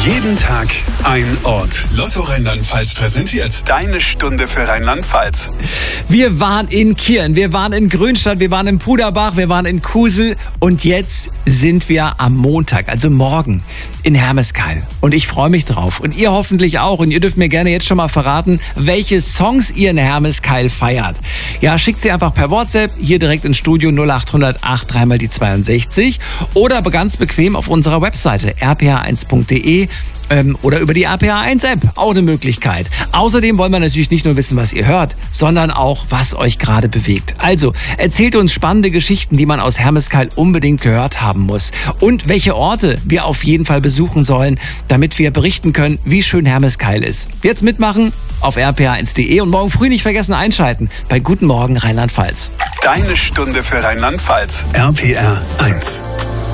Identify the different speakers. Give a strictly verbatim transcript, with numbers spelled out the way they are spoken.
Speaker 1: Jeden Tag ein Ort. Lotto Rheinland-Pfalz präsentiert deine Stunde für Rheinland-Pfalz.
Speaker 2: Wir waren in Kirn, wir waren in Grünstadt, wir waren in Puderbach, wir waren in Kusel und jetzt sind wir am Montag, also morgen, in Hermeskeil. Und ich freue mich drauf und ihr hoffentlich auch. Und ihr dürft mir gerne jetzt schon mal verraten, welche Songs ihr in Hermeskeil feiert. Ja, schickt sie einfach per WhatsApp hier direkt ins Studio null acht hundert acht drei mal die zweiundsechzig oder aber ganz bequem auf unserer Webseite r p h eins punkt d e ähm, oder über die R P H eins App. Auch eine Möglichkeit. Außerdem wollen wir natürlich nicht nur wissen, was ihr hört, sondern auch, was euch gerade bewegt. Also, erzählt uns spannende Geschichten, die man aus Hermeskeil unbedingt gehört haben muss. Und welche Orte wir auf jeden Fall besuchen sollen, damit wir berichten können, wie schön Hermeskeil ist. Jetzt mitmachen auf r p h eins punkt d e und morgen früh nicht vergessen einschalten bei Guten Morgen Rheinland-Pfalz.
Speaker 1: Deine Stunde für Rheinland-Pfalz. R P R eins.